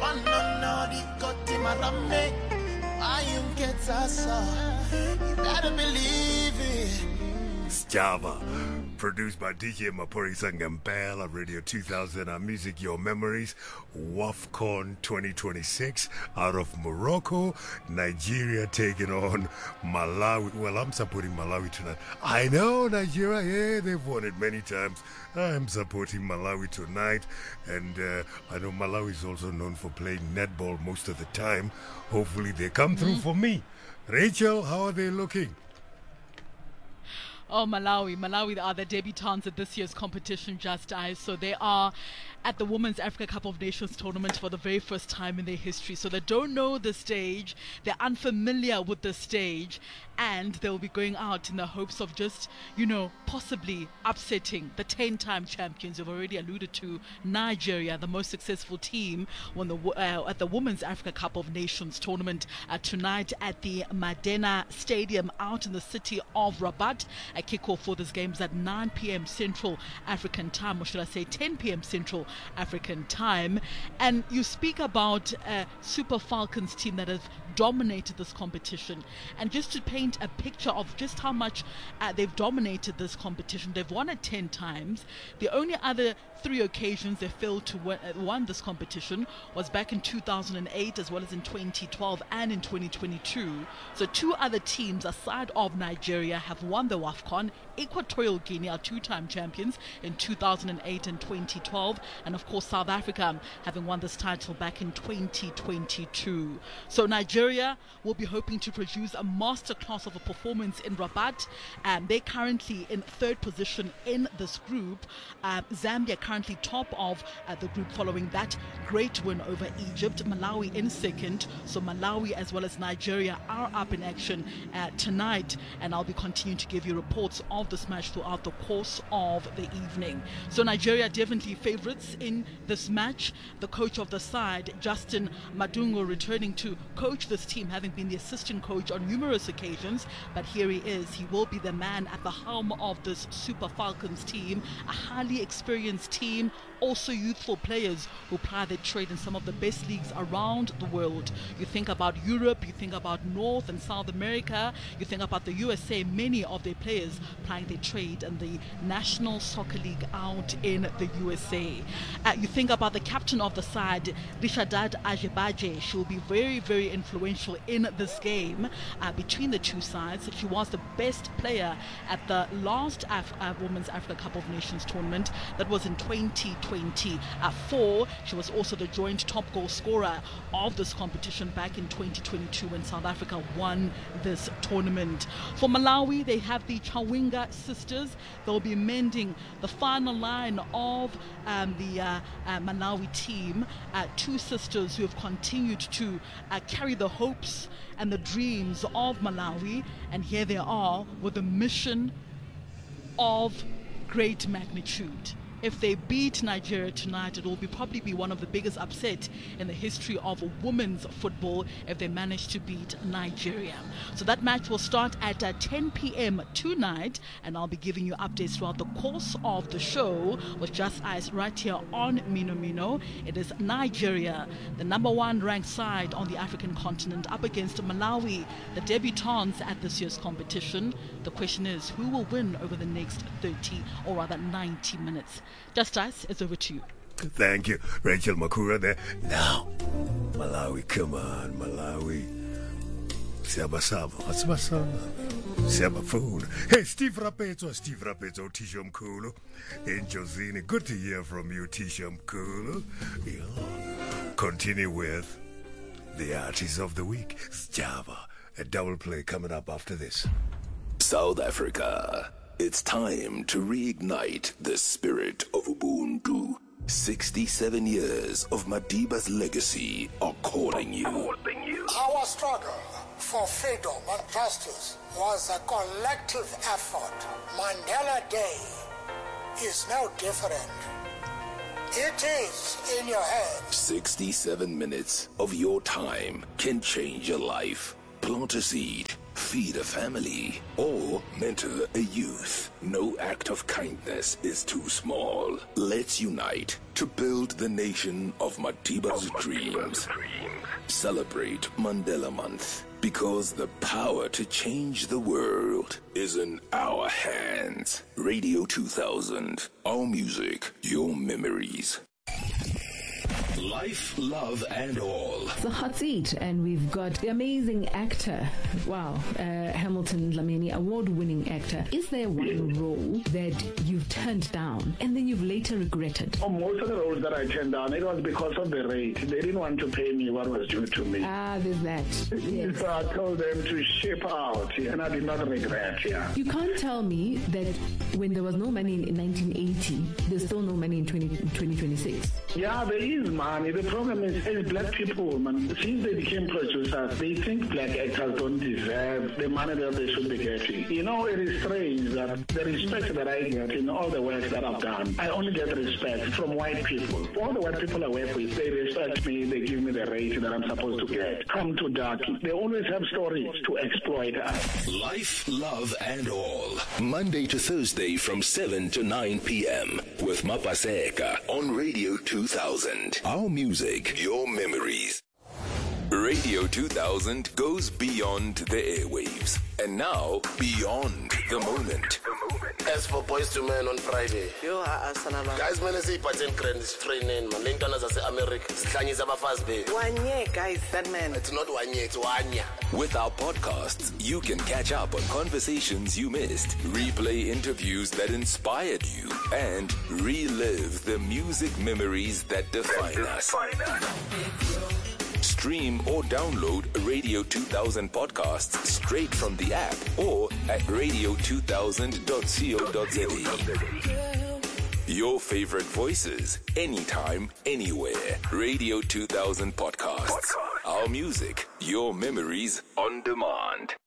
You better believe it. Java, produced by DJ Mapori Sangambela, Radio 2000, our music, your memories, WAFCON 2026, out of Morocco, Nigeria taking on Malawi. Well, I'm supporting Malawi tonight. I know Nigeria, yeah, they've won it many times. I'm supporting Malawi tonight, and I know Malawi is also known for playing netball most of the time. Hopefully they come through for me. Rachel, how are they looking? Oh, Malawi are the debutantes at this year's competition, Just Eyes. So they are at the Women's Africa Cup of Nations tournament for the very first time in their history. So they don't know the stage, they're unfamiliar with the stage, and they'll be going out in the hopes of just, possibly upsetting the 10-time champions. You've already alluded to Nigeria, the most successful team at the Women's Africa Cup of Nations tournament tonight at the Madena Stadium out in the city of Rabat. A kickoff for this game is at 9 p.m. Central African time, or should I say 10 p.m. Central African time. And you speak about a Super Falcons team that has dominated this competition. And just to paint a picture of just how much they've dominated this competition, they've won it 10 times. The only other 3 occasions they failed to won this competition was back in 2008, as well as in 2012 and in 2022. So 2 other teams aside of Nigeria have won the WAFCON. Equatorial Guinea are 2-time champions in 2008 and 2012, and of course South Africa having won this title back in 2022. So Nigeria will be hoping to produce a masterclass of a performance in Rabat. They're currently in 3rd position in this group. Zambia currently top of the group following that great win over Egypt. Malawi in 2nd. So Malawi as well as Nigeria are up in action tonight, and I'll be continuing to give you reports of this match throughout the course of the evening. So Nigeria definitely favourites in this match. The coach of the side, Justin Madungo, returning to coach this team, having been the assistant coach on numerous occasions, but here he is. He will be the man at the helm of this Super Falcons team, a highly experienced team, also youthful players who ply their trade in some of the best leagues around the world. You think about Europe, you think about North and South America, you think about the USA, many of their players plying their trade in the National Soccer League out in the USA. You think about the captain of the side, Rishadat Ajebaje. She will be very, very influential in this game between the two sides. She was the best player at the last Women's Africa Cup of Nations tournament. That was in 2024. She was also the joint top goal scorer of this competition back in 2022 when South Africa won this tournament. For Malawi, they have the Chawinga sisters. They'll be mending the final line of the Malawi team. 2 sisters who have continued to carry the hopes and the dreams of Malawi, and here they are with a mission of great magnitude. If they beat Nigeria tonight, it will probably be one of the biggest upsets in the history of women's football if they manage to beat Nigeria. So that match will start at 10 p.m. tonight, and I'll be giving you updates throughout the course of the show with Just Eyes right here on Mino Mino. It is Nigeria, the number 1 ranked side on the African continent, up against Malawi, the debutantes at this year's competition. The question is, who will win over the next 30 or rather 90 minutes? Just Eyes, it's over to you. Thank you, Rachel Makura there. Now, Malawi, come on, Malawi. Siaba Saba, what's my son? Siaba food. Hey, Steve Rapezzo, Tisha Mkulu. Angel Zini, good to hear from you, Tisha Mkulu. Yeah. Continue with the artist of the week, Java. A double play coming up after this. South Africa. It's time to reignite the spirit of Ubuntu. 67 years of Madiba's legacy are calling you. Our struggle for freedom and justice was a collective effort. Mandela Day is no different. It is in your head. 67 minutes of your time can change your life. Plant a seed. feed a family, or mentor a youth. No act of kindness is too small. Let's unite to build the nation of Madiba's dreams. Celebrate Mandela Month, because the power to change the world is in our hands. Radio 2000. Our music, your memories. Life, love, and all. It's a hot seat, and we've got the amazing actor. Wow, Hamilton Dlamini, award-winning actor. Is there one role that you've turned down and then you've later regretted? Most of the roles that I turned down, it was because of the rate. They didn't want to pay me what was due to me. There's that. Yes. So I told them to ship out, and I did not regret. You can't tell me that when there was no money in 1980, there's still no money in 2026. Yeah, there is money. The problem is, as black people, man, since they became producers, they think black actors don't deserve the money that they should be getting. You know, it is strange that the respect that I get in all the work that I've done, I only get respect from white people. All the white people I work with, they respect me, they give me the rate that I'm supposed to get. Come to Darky. They always have stories to exploit us. Life, love, and all. Monday to Thursday from 7 to 9 p.m. with Mapaseka on Radio 2000. Our music, your memories. Radio 2000 goes beyond the airwaves and now beyond the moment. As for Boys to Men on Friday, guys, man, is patent training, man. Lintana zase America. Sihlanyiza abafazi bethu. Wanye, guys, that man. It's not wanye, it's wanya. With our podcasts, you can catch up on conversations you missed, replay interviews that inspired you, and relive the music memories that define us. Stream or download Radio 2000 podcasts straight from the app or at radio2000.co.za. Your favorite voices, anytime, anywhere. Radio 2000 podcasts. Our music, your memories on demand.